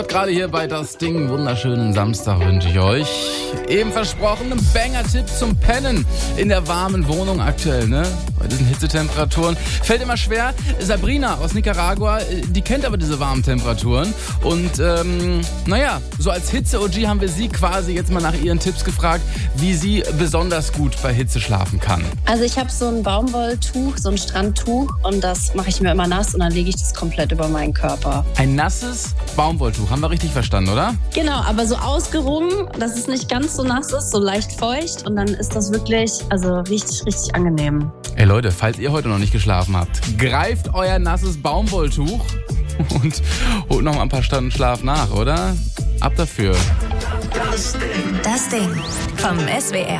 Gerade hier bei Das Ding, wunderschönen Samstag wünsche ich euch. Eben versprochen, ein Banger-Tipp zum Pennen in der warmen Wohnung aktuell, ne? Bei diesen Hitzetemperaturen. Fällt immer schwer. Sabrina aus Nicaragua, die kennt aber diese warmen Temperaturen. Und so als Hitze-OG haben wir sie quasi jetzt mal nach ihren Tipps gefragt, wie sie besonders gut bei Hitze schlafen kann. Also ich habe so ein Baumwolltuch, so ein Strandtuch und das mache ich mir immer nass und dann lege ich das komplett über meinen Körper. Ein nasses Baumwolltuch, haben wir richtig verstanden, oder? Genau, aber so ausgerungen, dass es nicht ganz so nass ist, so leicht feucht und dann ist das wirklich, richtig, richtig angenehm. Ey Leute, falls ihr heute noch nicht geschlafen habt, greift euer nasses Baumwolltuch und holt noch mal ein paar Stunden Schlaf nach, oder? Ab dafür. Das Ding vom SWR.